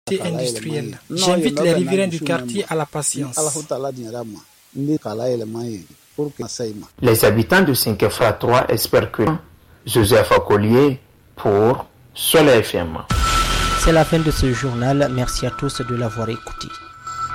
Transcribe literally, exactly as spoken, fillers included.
industrielle. J'invite les riverains du quartier à la patience. Les habitants de Cinquefra trois espèrent que Joseph Collier pour Soleil F M. C'est la fin de ce journal. Merci à tous de l'avoir écouté.